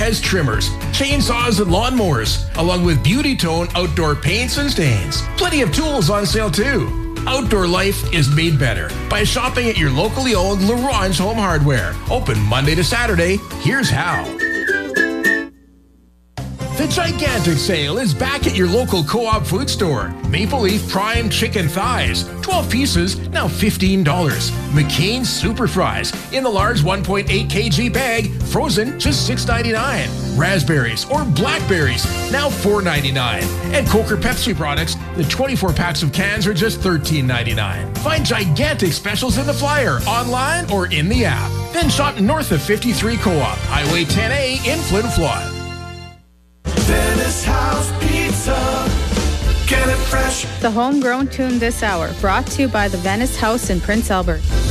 specialized trimmers, chainsaws and lawnmowers, along with Beauty Tone outdoor paints and stains. Plenty of tools on sale too. Outdoor life is made better by shopping at your locally owned LaRonge Home Hardware. Open Monday to Saturday. Here's how. The gigantic sale is back at your local Co-op food store. Maple Leaf Prime Chicken Thighs, 12 pieces, now $15. McCain Super Fries in the large 1.8 kg bag, frozen, just $6.99. Raspberries or blackberries, now $4.99. And Coke or Pepsi products, the 24 packs of cans are just $13.99. Find gigantic specials in the flyer, online or in the app. Then shop north of 53 Co-op, Highway 10A in Flin Flon. Venice House Pizza. Get it fresh. The homegrown tune this hour, brought to you by the Venice House in Prince Albert.